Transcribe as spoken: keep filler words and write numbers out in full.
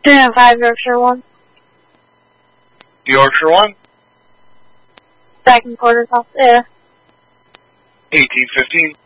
two nine five Yorkshire one. Yorkshire one? Second quarter, yeah. eighteen fifteen.